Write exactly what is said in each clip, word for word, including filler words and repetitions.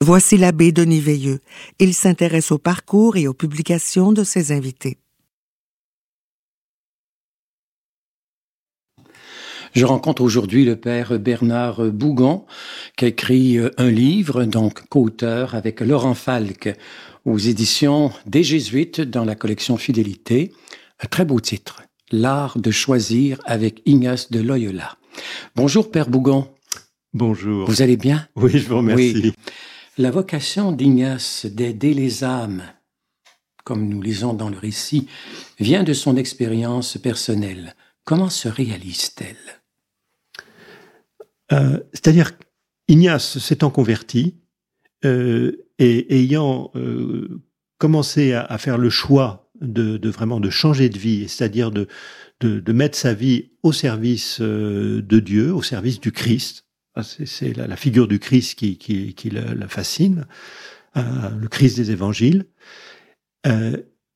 Voici l'abbé Denis Veilleux. Il s'intéresse au parcours et aux publications de ses invités. Je rencontre aujourd'hui le père Bernard Bougon, qui a écrit un livre, donc co-auteur avec Laurent Falck, aux éditions des Jésuites dans la collection Fidélité. Un très beau titre, L'art de choisir avec Ignace de Loyola. Bonjour père Bougon. Bonjour. Vous allez bien? Oui, je vous remercie. Oui. La vocation d'Ignace d'aider les âmes, comme nous lisons dans le récit, vient de son expérience personnelle. Comment se réalise-t-elle? euh, C'est-à-dire qu'Ignace s'étant converti euh, et ayant euh, commencé à, à faire le choix de, de vraiment de changer de vie, c'est-à-dire de, de, de mettre sa vie au service euh, de Dieu, au service du Christ. C'est, c'est la, la figure du Christ qui, qui, qui la, la fascine, euh, le Christ des évangiles. Euh,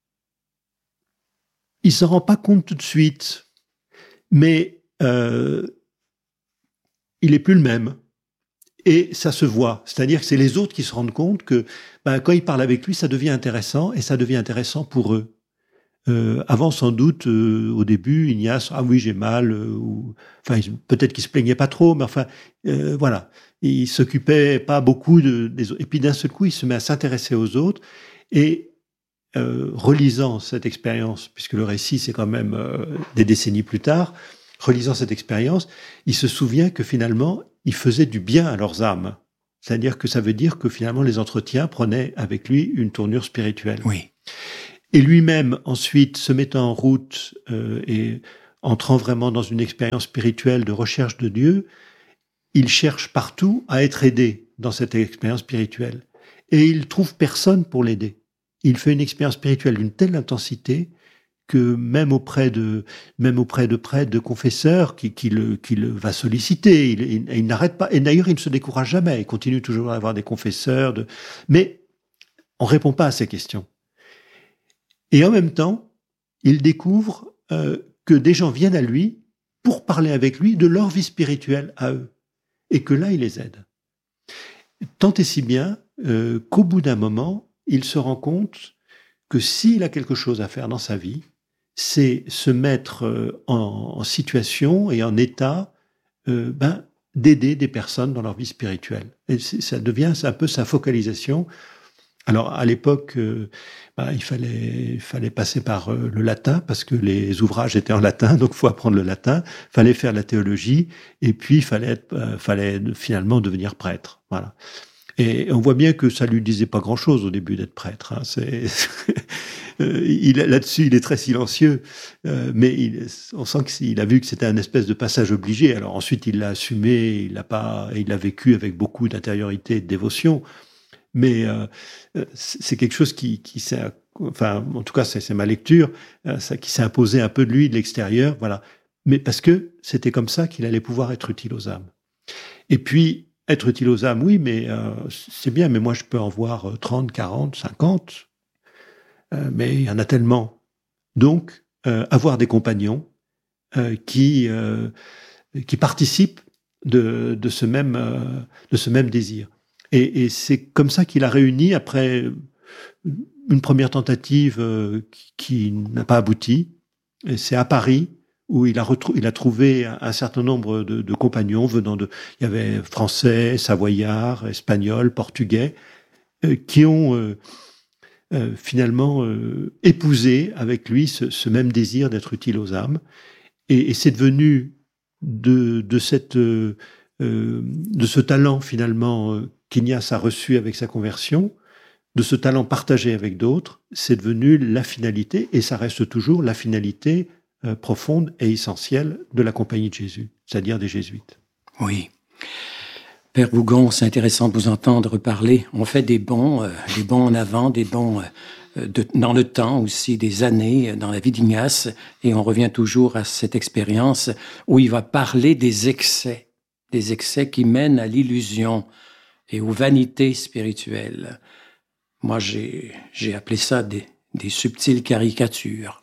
il s'en rend pas compte tout de suite, mais euh, il est plus le même. Et ça se voit. C'est-à-dire que c'est les autres qui se rendent compte que ben, quand il parle avec lui, ça devient intéressant, et ça devient intéressant pour eux. Euh, avant, sans doute, euh, au début, Ignace, ah oui, j'ai mal, euh, ou, enfin, peut-être qu'il se plaignait pas trop, mais enfin, euh, voilà, il s'occupait pas beaucoup de, des autres. Et puis d'un seul coup, il se met à s'intéresser aux autres, et euh, relisant cette expérience, puisque le récit, c'est quand même euh, des décennies plus tard, relisant cette expérience, il se souvient que finalement, il faisait du bien à leurs âmes. C'est-à-dire que ça veut dire que finalement, les entretiens prenaient avec lui une tournure spirituelle. Oui. Et lui-même, ensuite, se mettant en route euh, et entrant vraiment dans une expérience spirituelle de recherche de Dieu, il cherche partout à être aidé dans cette expérience spirituelle. Et il trouve personne pour l'aider. Il fait une expérience spirituelle d'une telle intensité que même auprès de, même auprès de prêtres, de confesseurs, qui, qui, le, qui le va solliciter, il, il, il n'arrête pas. Et d'ailleurs, il ne se décourage jamais. Il continue toujours à avoir des confesseurs. De... Mais on ne répond pas à ces questions. Et en même temps, il découvre euh, que des gens viennent à lui pour parler avec lui de leur vie spirituelle à eux. Et que là, il les aide. Tant et si bien euh, qu'au bout d'un moment, il se rend compte que s'il a quelque chose à faire dans sa vie, c'est se mettre euh, en, en situation et en état euh, ben, d'aider des personnes dans leur vie spirituelle. Et ça devient un peu sa focalisation. Alors, à l'époque, euh, bah, il fallait, il fallait passer par euh, le latin, parce que les ouvrages étaient en latin, donc il faut apprendre le latin. Il fallait faire la théologie, et puis il fallait, être, euh, fallait finalement devenir prêtre. Voilà. Et on voit bien que ça lui disait pas grand-chose au début d'être prêtre. Hein. C'est, il, là-dessus, il est très silencieux, euh, mais il, on sent qu'il a vu que c'était un espèce de passage obligé. Alors ensuite, il l'a assumé, il l'a pas, il l'a vécu avec beaucoup d'intériorité et de dévotion. Mais euh, c'est quelque chose qui, qui s'est, enfin, en tout cas, c'est, c'est ma lecture, euh, ça, qui s'est imposé un peu de lui, de l'extérieur, voilà. Mais parce que c'était comme ça qu'il allait pouvoir être utile aux âmes. Et puis, être utile aux âmes, oui, mais euh, c'est bien, mais moi, je peux en voir trente, quarante, cinquante, euh, mais il y en a tellement. Donc, euh, avoir des compagnons euh, qui, euh, qui participent de, de, ce même, euh, de ce même désir. Et, et c'est comme ça qu'il a réuni, après une première tentative euh, qui, qui n'a pas abouti. Et c'est à Paris où il a, retrou- il a trouvé un, un certain nombre de, de compagnons venant de... Il y avait français, savoyards, espagnols, portugais, euh, qui ont euh, euh, finalement euh, épousé avec lui ce, ce même désir d'être utile aux âmes. Et, et c'est devenu de, de, cette, euh, de ce talent finalement... Euh, qu'Ignace a reçu avec sa conversion, de ce talent partagé avec d'autres, c'est devenu la finalité, et ça reste toujours la finalité euh, profonde et essentielle de la Compagnie de Jésus, c'est-à-dire des Jésuites. Oui. Père Bougon, c'est intéressant de vous entendre parler. On fait des bons, euh, des bons en avant, des bons euh, de, dans le temps aussi, des années dans la vie d'Ignace, et on revient toujours à cette expérience où il va parler des excès, des excès qui mènent à l'illusion et aux vanités spirituelles. Moi, j'ai, j'ai appelé ça des, des subtiles caricatures.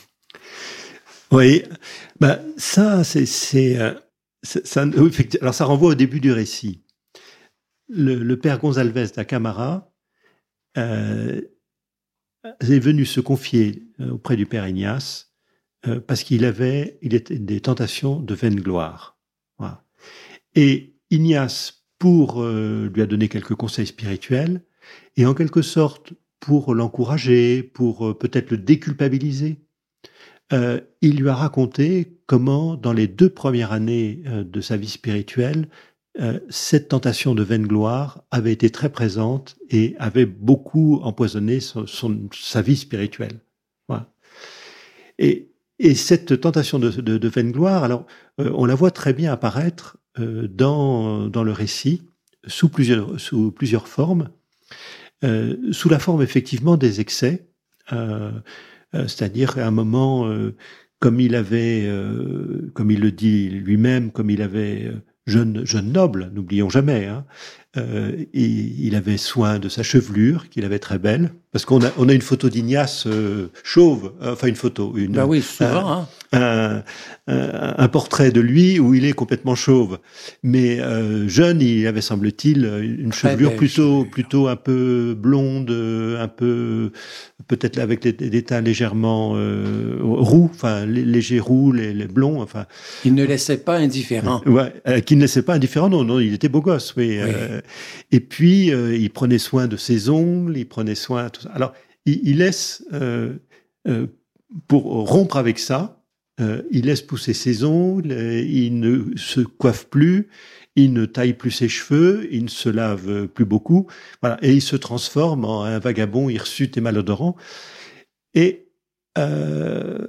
Oui, ben, ça, c'est... c'est, euh, c'est ça, alors, ça renvoie au début du récit. le, le père Gonzalez da Camara euh, est venu se confier auprès du père Ignace euh, parce qu'il avait il était des tentations de vaine gloire. Voilà. Et Ignace, pour euh, lui a donné quelques conseils spirituels et en quelque sorte pour l'encourager, pour euh, peut-être le déculpabiliser, euh, il lui a raconté comment, dans les deux premières années euh, de sa vie spirituelle, euh, cette tentation de vaine gloire avait été très présente et avait beaucoup empoisonné son, son, sa vie spirituelle. Voilà. Et, et cette tentation de, de, de vaine gloire, alors, euh, on la voit très bien apparaître euh, dans, dans le récit, sous plusieurs, sous plusieurs formes, euh, sous la forme effectivement des excès, euh, euh, c'est-à-dire qu'à un moment, euh, comme il avait, euh, comme il le dit lui-même, comme il avait euh, jeune, jeune noble, n'oublions jamais, hein, euh, il, il avait soin de sa chevelure, qu'il avait très belle, parce qu'on a, on a une photo d'Ignace euh, chauve, euh, enfin une photo, une, bah oui, souvent, un, hein. un, un, un portrait de lui où il est complètement chauve, mais euh, jeune, il avait semble-t-il une Très chevelure belle plutôt, chevelure. plutôt un peu blonde, un peu peut-être avec des, des teints légèrement euh, roux, enfin lé- légers roux, les, les blonds, enfin. Il ne laissait pas indifférent. Ouais, euh, qui ne laissait pas indifférent, non, non, il était beau gosse, oui. Oui. Euh, et puis, euh, il prenait soin de ses ongles, il prenait soin de tout ça. Alors, il, il laisse, euh, euh, pour rompre avec ça, euh, il laisse pousser ses ongles, euh, il ne se coiffe plus, il ne taille plus ses cheveux, il ne se lave plus beaucoup, voilà, et il se transforme en un vagabond hirsute et malodorant. Et euh,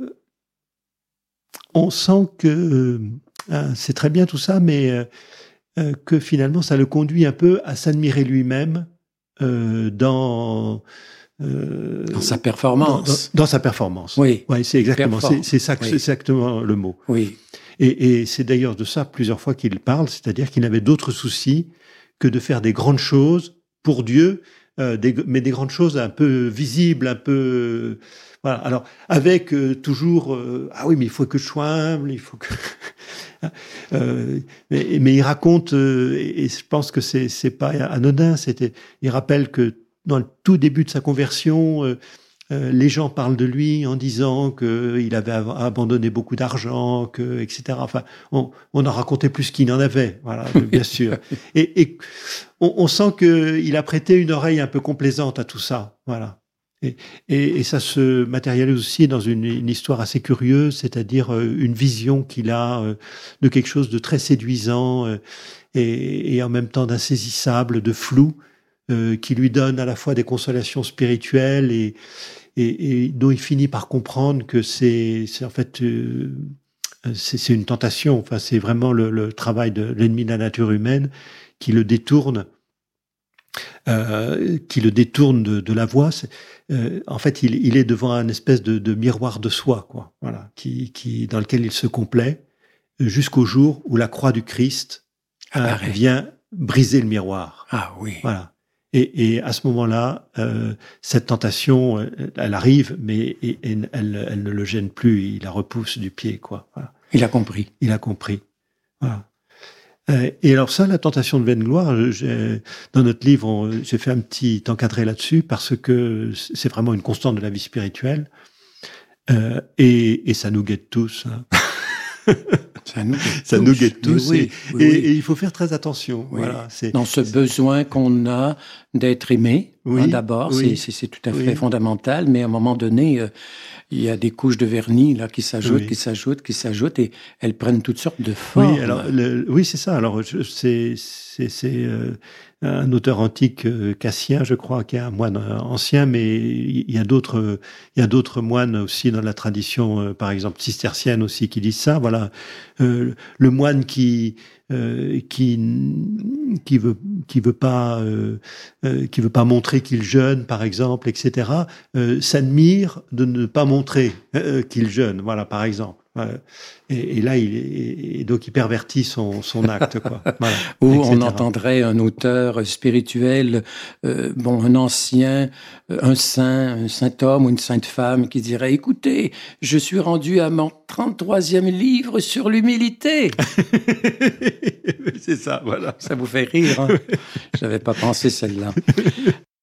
on sent que euh, c'est très bien tout ça, mais euh, euh, que finalement ça le conduit un peu à s'admirer lui-même euh, dans euh, Dans sa dans, performance. dans- dans sa performance. Oui. Ouais, c'est exactement, Perform. c'est, c'est ça, que- Oui. c'est exactement le mot. Oui. Et, et c'est d'ailleurs de ça plusieurs fois qu'il parle, c'est-à-dire qu'il n'avait d'autres soucis que de faire des grandes choses pour Dieu, euh, des, mais des grandes choses un peu visibles, un peu voilà. Alors avec euh, toujours euh, ah oui, mais il faut que je sois humble, il faut que euh, mais, mais il raconte euh, et, et je pense que c'est c'est pas anodin. C'était, il rappelle que dans le tout début de sa conversion. Euh, Euh, les gens parlent de lui en disant qu'il avait ab- abandonné beaucoup d'argent, que, et cetera. Enfin, on, on en racontait plus qu'il n'en avait, voilà, bien sûr. Et, et on, on sent qu'il a prêté une oreille un peu complaisante à tout ça, voilà. Et, et, et ça se matérialise aussi dans une, une histoire assez curieuse, c'est-à-dire euh, une vision qu'il a euh, de quelque chose de très séduisant euh, et, et en même temps d'insaisissable, de flou. Euh, qui lui donne à la fois des consolations spirituelles et, et, et dont il finit par comprendre que c'est, c'est en fait euh, c'est, c'est une tentation. Enfin, c'est vraiment le, le travail de l'ennemi de la nature humaine qui le détourne, euh, qui le détourne de, de la voie. C'est, euh, en fait, il, il est devant un espèce de, de miroir de soi, quoi. Voilà, qui, qui dans lequel il se complaît jusqu'au jour où la croix du Christ euh, vient briser le miroir. Ah oui. Voilà. Et, et à ce moment-là, euh, cette tentation, elle arrive, mais et, et elle, elle ne le gêne plus. Il la repousse du pied, quoi. Voilà. Il a compris. Il a compris. Voilà. Euh, et alors ça, la tentation de vaine gloire, j'ai, dans notre livre, on, j'ai fait un petit encadré là-dessus parce que c'est vraiment une constante de la vie spirituelle. Euh, et, et ça nous guette tous. Hein. Ça nous guette ça tous. nous guette tous. Oui, et, oui, et, oui. et il faut faire très attention. Oui. Voilà, c'est, Dans ce besoin qu'on a d'être aimé, oui, hein, d'abord, oui, c'est, c'est, c'est tout à fait oui. fondamental, mais à un moment donné, euh, il y a des couches de vernis là qui s'ajoutent, Oui. qui s'ajoutent, qui s'ajoutent, et elles prennent toutes sortes de formes. Oui, alors, le, oui, c'est ça. Alors, je, c'est, c'est, c'est euh, un auteur antique, euh, Cassien, je crois, qui est un moine euh, ancien, mais il y a d'autres, euh, il y a d'autres moines aussi dans la tradition, euh, par exemple cistercienne aussi, qui disent ça. Voilà, euh, le moine qui euh, qui qui veut qui veut pas euh, euh, qui veut pas montrer qu'il jeûne, par exemple, et cetera. Euh, s'admire de ne pas montrer euh, qu'il jeûne. Voilà, par exemple. Euh, et, et là, il et, et donc il pervertit son, son acte, quoi. Voilà, Ou et cetera. on entendrait un auteur spirituel, euh, bon, un ancien, un saint, un saint homme ou une sainte femme qui dirait, écoutez, je suis rendu à mon trente-troisième livre sur l'humilité. C'est ça, voilà. Ça vous fait rire, hein? Je n'avais pas pensé celle-là.